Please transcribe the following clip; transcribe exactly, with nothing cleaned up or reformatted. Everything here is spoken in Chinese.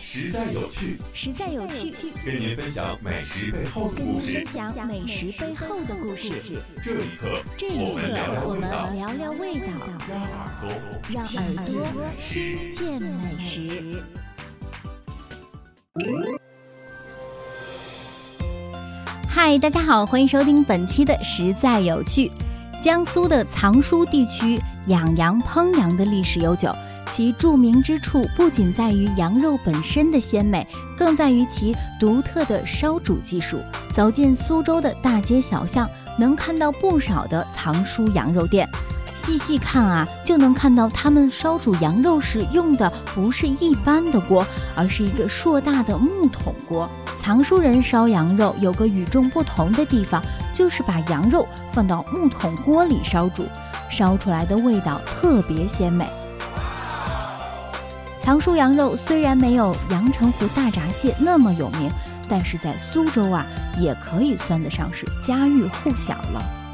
实在有趣， 实在有趣， 跟您分享美食背后的故事。 跟您分享美食背后的故事。 这一刻， 这一刻，我们聊聊聊味道， 让耳朵让耳朵见美食。嗨，大家好，欢迎收听本期的实在有趣。江苏的藏书地区养羊烹羊的历史悠久，其著名之处不仅在于羊肉本身的鲜美，更在于其独特的烧煮技术。走进苏州的大街小巷，能看到不少的藏书羊肉店，细细看啊，就能看到他们烧煮羊肉时用的不是一般的锅，而是一个硕大的木桶锅。藏书人烧羊肉有个与众不同的地方，就是把羊肉放到木桶锅里烧煮，烧出来的味道特别鲜美。藏书羊肉虽然没有阳澄湖大闸蟹那么有名，但是在苏州啊，也可以算得上是家喻户晓了。